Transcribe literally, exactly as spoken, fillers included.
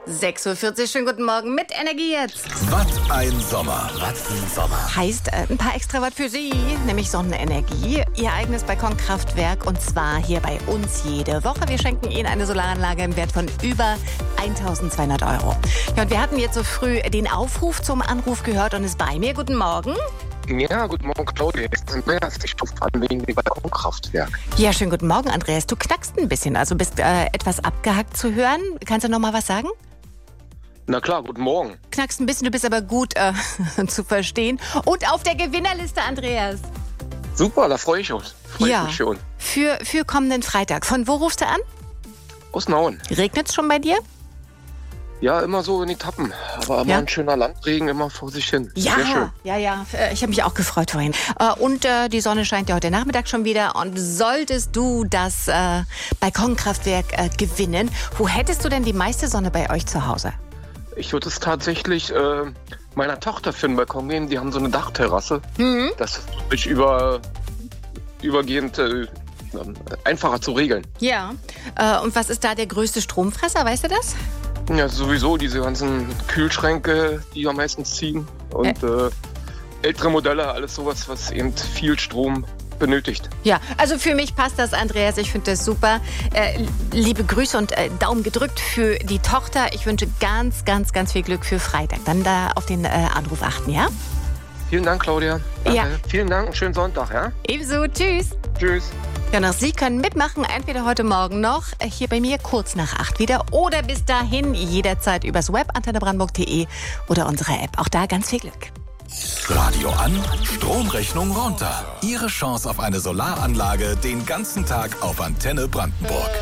sechs Uhr vierzig, schönen guten Morgen mit Energie jetzt. Was ein Sommer, was ein Sommer. Heißt äh, ein paar extra Watt für Sie, nämlich Sonnenenergie. Ihr eigenes Balkonkraftwerk und zwar hier bei uns jede Woche. Wir schenken Ihnen eine Solaranlage im Wert von über eintausendzweihundert Euro. Ja, und wir hatten jetzt so früh den Aufruf zum Anruf gehört und ist bei mir. Guten Morgen. Ja, guten Morgen, Claudia. Ich bin Andreas. Ich rufe an wegen dem Balkonkraftwerk. Ja, schönen guten Morgen, Andreas. Du knackst ein bisschen, also bist äh, etwas abgehackt zu hören. Kannst du noch mal was sagen? Na klar, guten Morgen. Knackst ein bisschen, du bist aber gut äh, zu verstehen. Und auf der Gewinnerliste, Andreas. Super, da freue ich mich. Freue Ja. ich mich schon. Für, für kommenden Freitag. Von wo rufst du an? Aus Nauen. Regnet's schon bei dir? Ja, immer so in Etappen. Aber immer Ja. ein schöner Landregen, immer vor sich hin. Ja, Sehr schön. ja, ja. Äh, Ich habe mich auch gefreut vorhin. Äh, Und äh, die Sonne scheint ja heute Nachmittag schon wieder. Und solltest du das äh, Balkonkraftwerk äh, gewinnen, wo hättest du denn die meiste Sonne bei euch zu Hause? Ich würde es tatsächlich äh, meiner Tochter für den Balkon geben. Die haben so eine Dachterrasse. Mhm. Das ist wirklich über, übergehend äh, einfacher zu regeln. Ja. Äh, Und was ist da der größte Stromfresser? Weißt du das? Ja, sowieso diese ganzen Kühlschränke, die am meisten ziehen. Und äh, ältere Modelle, alles sowas, was eben viel Strom benötigt. Ja, also für mich passt das, Andreas. Ich finde das super. Äh, liebe Grüße und äh, Daumen gedrückt für die Tochter. Ich wünsche ganz, ganz, ganz viel Glück für Freitag. Dann da auf den äh, Anruf achten, ja? Vielen Dank, Claudia. Danke. Ja. Vielen Dank, einen schönen Sonntag, ja? Ebenso. Tschüss. Tschüss. Ja, und auch Sie können mitmachen, entweder heute Morgen noch, äh, hier bei mir kurz nach acht wieder oder bis dahin jederzeit übers Web antenne brandenburg punkt de oder unsere App. Auch da ganz viel Glück. Radio an, Stromrechnung runter. Ihre Chance auf eine Solaranlage den ganzen Tag auf Antenne Brandenburg.